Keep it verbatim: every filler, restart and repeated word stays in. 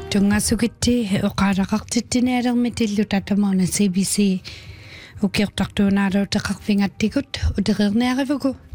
Tungasukiti uqaalaqartittinealermitillu tatamauna C B C ukiortartuunaalo teqarfingattikut uteqerniarivuku